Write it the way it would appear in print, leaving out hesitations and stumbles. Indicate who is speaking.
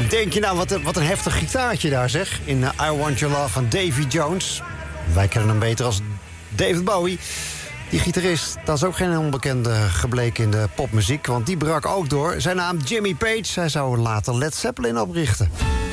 Speaker 1: Denk je nou, wat een heftig gitaartje daar zeg. In I Want Your Love van Davy Jones. Wij kennen hem beter als David Bowie. Die gitarist, dat is ook geen onbekende gebleken in de popmuziek. Want die brak ook door. Zijn naam Jimmy Page. Hij zou later Led Zeppelin oprichten.